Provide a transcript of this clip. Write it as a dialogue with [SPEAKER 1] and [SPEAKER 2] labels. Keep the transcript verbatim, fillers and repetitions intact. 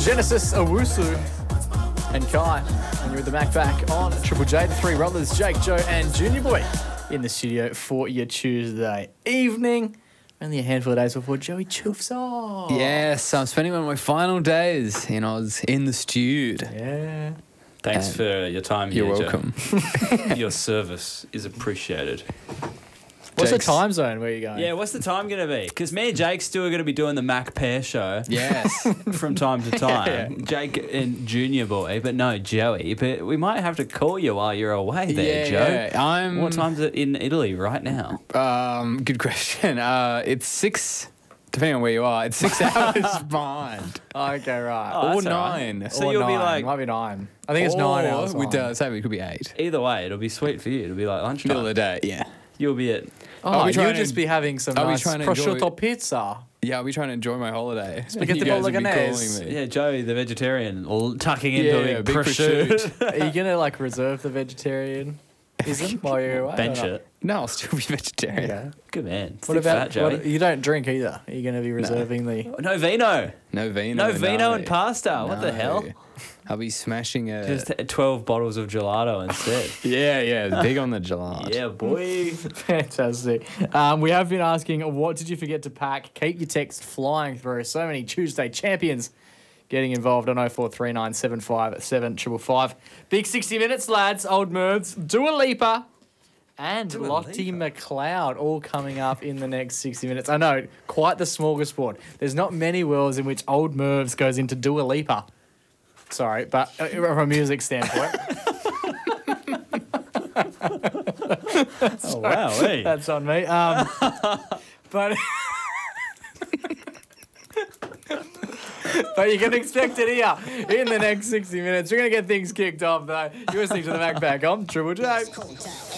[SPEAKER 1] Genesis Owusu and Kai. And you're with the Mac back on Triple J. The three brothers, Jake, Joe, and Junior Boy in the studio for your Tuesday evening. Only a handful of days before Joey chuffs off.
[SPEAKER 2] Yes, I'm spending one of my final days in Oz in the stewed.
[SPEAKER 1] Yeah.
[SPEAKER 3] Thanks
[SPEAKER 2] And
[SPEAKER 3] for your time here,
[SPEAKER 2] You're welcome.
[SPEAKER 3] Joe. Your service is appreciated.
[SPEAKER 1] What's
[SPEAKER 2] Jake's-
[SPEAKER 1] the time zone where you going?
[SPEAKER 3] Yeah, what's the time going to be? Because me and Jake still are going to be doing the Mac Pear show
[SPEAKER 2] Yes.
[SPEAKER 3] from time to time.
[SPEAKER 1] Yeah.
[SPEAKER 3] Jake and Junior Boy, but no Joey. But we might have to call you while you're away there,
[SPEAKER 2] yeah,
[SPEAKER 3] Joe.
[SPEAKER 2] yeah. I'm.
[SPEAKER 3] What time's it in Italy right now?
[SPEAKER 2] Um, good question. Uh, it's six, depending on where you are. It's six hours behind.
[SPEAKER 1] Okay, right.
[SPEAKER 3] Oh,
[SPEAKER 2] or
[SPEAKER 3] that's all right.
[SPEAKER 2] nine.
[SPEAKER 3] So
[SPEAKER 1] Or
[SPEAKER 3] you'll be
[SPEAKER 1] nine.
[SPEAKER 3] like-
[SPEAKER 1] Might be nine. I think it's nine
[SPEAKER 2] Or
[SPEAKER 1] hours.
[SPEAKER 2] We
[SPEAKER 1] on.
[SPEAKER 2] uh, say it could be eight.
[SPEAKER 3] Either way, it'll be sweet for you. It'll be like lunchtime.
[SPEAKER 2] Middle of the day. Yeah.
[SPEAKER 3] You'll be at...
[SPEAKER 1] Oh,
[SPEAKER 2] Are we
[SPEAKER 1] you'll
[SPEAKER 2] trying to-
[SPEAKER 1] just be having some
[SPEAKER 2] are we
[SPEAKER 1] nice
[SPEAKER 2] trying to
[SPEAKER 1] prosciutto
[SPEAKER 2] enjoy-
[SPEAKER 1] pizza.
[SPEAKER 2] Yeah, I'll be trying to enjoy my holiday.
[SPEAKER 1] Spaghetti
[SPEAKER 2] You guys will be
[SPEAKER 1] bolognese.
[SPEAKER 2] calling me.
[SPEAKER 3] Yeah, Joey, the vegetarian, all tucking into
[SPEAKER 2] Yeah,
[SPEAKER 3] a
[SPEAKER 2] yeah,
[SPEAKER 3] big
[SPEAKER 2] big
[SPEAKER 3] prosciutto.
[SPEAKER 2] prosciutto.
[SPEAKER 1] Are you going to like reserve the vegetarianism while you're away?
[SPEAKER 3] Bench
[SPEAKER 1] or not?
[SPEAKER 3] it.
[SPEAKER 2] No, I'll still be vegetarian.
[SPEAKER 1] Okay.
[SPEAKER 3] Good man.
[SPEAKER 1] What
[SPEAKER 3] Stick
[SPEAKER 1] about
[SPEAKER 3] fat, Joey.
[SPEAKER 1] what, you don't drink either? Are you going to be reserving the?
[SPEAKER 3] No vino.
[SPEAKER 2] No vino.
[SPEAKER 3] No vino and pasta. What the
[SPEAKER 2] No.
[SPEAKER 3] hell?
[SPEAKER 2] I'll be smashing a.
[SPEAKER 3] Just twelve bottles of gelato instead.
[SPEAKER 2] yeah, yeah. Big on the gelato.
[SPEAKER 3] Yeah, boy.
[SPEAKER 1] Fantastic. Um, we have been asking, what did you forget to pack? Keep your text flying through. So many Tuesday champions getting involved on oh four three nine seven five seven five five. Big sixty minutes, lads. Old Mervs, Dua Lipa, and
[SPEAKER 3] Dua
[SPEAKER 1] Lottie
[SPEAKER 3] Lipa.
[SPEAKER 1] McLeod all coming up in the next sixty minutes. I know, quite the smorgasbord. There's not many worlds in which Old Mervs goes into Dua Lipa. Sorry, but uh, from a music standpoint.
[SPEAKER 3] Oh, wow. Hey.
[SPEAKER 1] That's on me. Um, but but you can expect it here in the next sixty minutes. We're going to get things kicked off, though. You're listening to the Mac Back on Triple J.